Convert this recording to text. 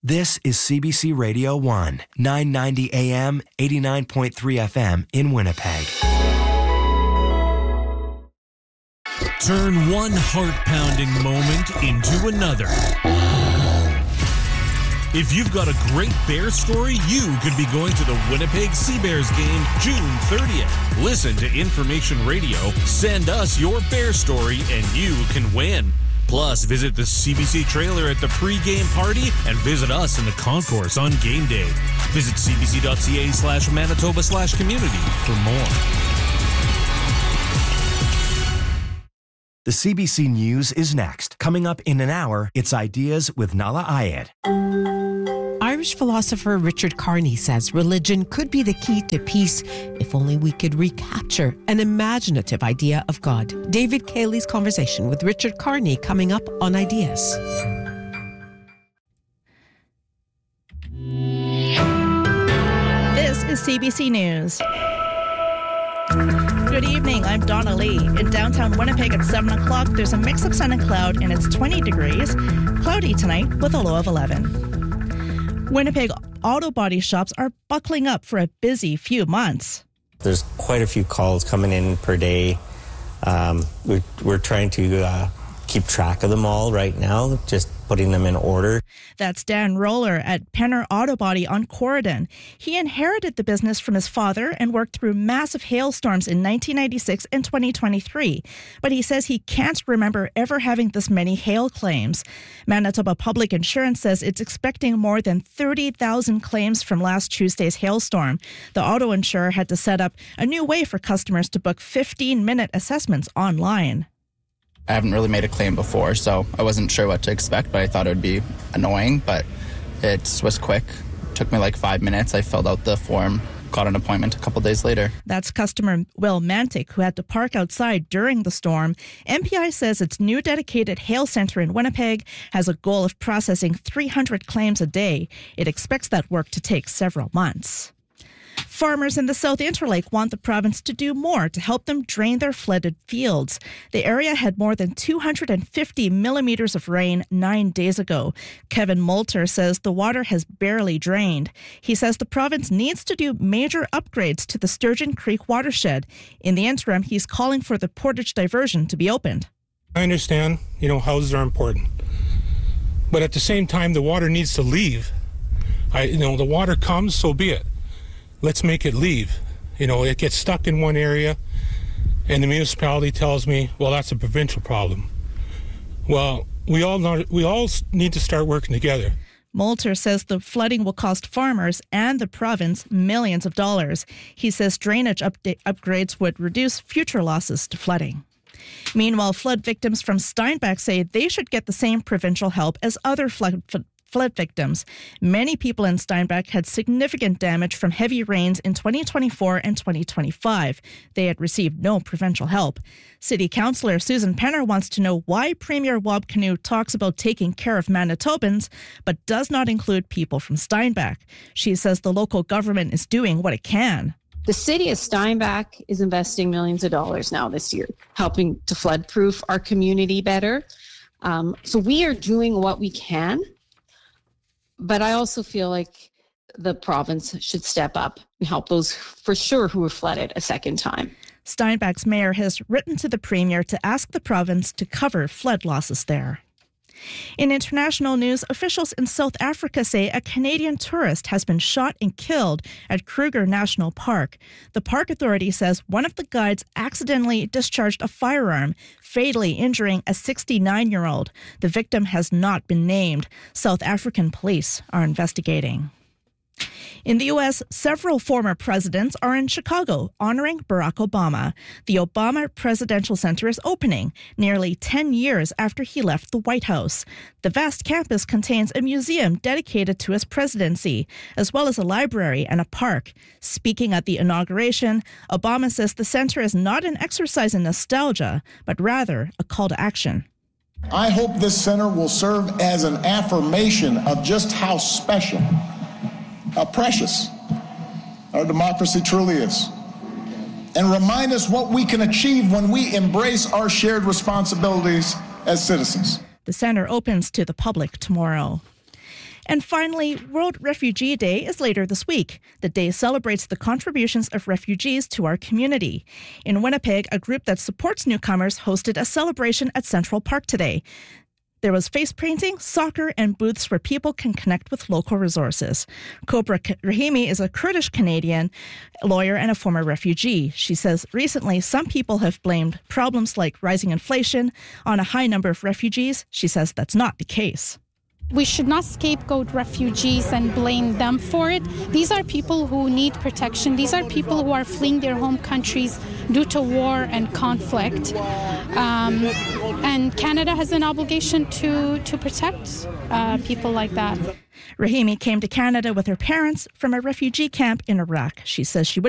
This is CBC Radio 1, 990 AM, 89.3 FM in Winnipeg. Turn one heart-pounding moment into another. If you've got a great Bear story, you could be going to the Winnipeg Sea Bears game June 30th. Listen to Information Radio, send us your Bear story, and you can win. Plus, visit the CBC trailer at the pre-game party and visit us in the concourse on game day. Visit cbc.ca/Manitoba/community for more. The CBC News is next. Coming up in an hour, it's Ideas with Nahlah Ayed. Irish philosopher Richard Carney says religion could be the key to peace if only we could recapture an imaginative idea of God. David Cayley's conversation with Richard Carney coming up on Ideas. This is CBC News. Good evening, I'm Donna Lee. In downtown Winnipeg at 7 o'clock, there's a mix of sun and cloud and it's 20 degrees. Cloudy tonight with a low of 11. Winnipeg auto body shops are buckling up for a busy few months. There's quite a few calls coming in per day. We're trying to keep track of them all right now, just putting them in order. That's Dan Roller at Penner Auto Body on Corridon. He inherited the business from his father and worked through massive hailstorms in 1996 and 2023. But he says he can't remember ever having this many hail claims. Manitoba Public Insurance says it's expecting more than 30,000 claims from last Tuesday's hailstorm. The auto insurer had to set up a new way for customers to book 15-minute assessments online. I haven't really made a claim before, so I wasn't sure what to expect, but I thought it would be annoying, but it was quick. It took me like 5 minutes. I filled out the form, got an appointment a couple days later. That's customer Will Mantic, who had to park outside during the storm. MPI says its new dedicated hail center in Winnipeg has a goal of processing 300 claims a day. It expects that work to take several months. Farmers in the South Interlake want the province to do more to help them drain their flooded fields. The area had more than 250 millimeters of rain 9 days ago. Kevin Moulter says the water has barely drained. He says the province needs to do major upgrades to the Sturgeon Creek watershed. In the interim, he's calling for the Portage diversion to be opened. I understand, houses are important. But at the same time, the water needs to leave. The water comes, so be it. Let's make it leave. It gets stuck in one area, and the municipality tells me, well, that's a provincial problem. Well, we all need to start working together. Moulter says the flooding will cost farmers and the province millions of dollars. He says drainage upgrades would reduce future losses to flooding. Meanwhile, flood victims from Steinbach say they should get the same provincial help as other flood victims. Many people in Steinbach had significant damage from heavy rains in 2024 and 2025. They had received no provincial help. City Councillor Susan Penner wants to know why Premier Wab Kinew talks about taking care of Manitobans, but does not include people from Steinbach. She says the local government is doing what it can. The city of Steinbach is investing millions of dollars now this year, helping to flood-proof our community better. So we are doing what we can. But I also feel like the province should step up and help those for sure who were flooded a second time. Steinbach's mayor has written to the premier to ask the province to cover flood losses there. In international news, officials in South Africa say a Canadian tourist has been shot and killed at Kruger National Park. The park authority says one of the guides accidentally discharged a firearm, fatally injuring a 69-year-old. The victim has not been named. South African police are investigating. In the U.S., several former presidents are in Chicago honoring Barack Obama. The Obama Presidential Center is opening nearly 10 years after he left the White House. The vast campus contains a museum dedicated to his presidency, as well as a library and a park. Speaking at the inauguration, Obama says the center is not an exercise in nostalgia, but rather a call to action. I hope this center will serve as an affirmation of just how special, how precious our democracy truly is, and remind us what we can achieve when we embrace our shared responsibilities as citizens. The center opens to the public tomorrow. And finally, World Refugee Day is later this week. The day celebrates the contributions of refugees to our community. In Winnipeg, a group that supports newcomers hosted a celebration at Central Park today. There was face painting, soccer, and booths where people can connect with local resources. Kobra Rahimi is a Kurdish-Canadian lawyer and a former refugee. She says recently some people have blamed problems like rising inflation on a high number of refugees. She says that's not the case. We should not scapegoat refugees and blame them for it. These are people who need protection. These are people who are fleeing their home countries due to war and conflict. And Canada has an obligation to protect people like that. Rahimi came to Canada with her parents from a refugee camp in Iraq. She says she would